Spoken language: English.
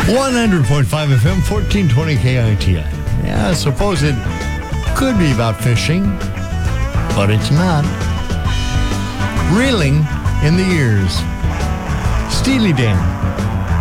100.5 FM, 1420 KITI. Yeah, I suppose it could be about fishing, but it's not. Reeling in the Years. Steely Dan.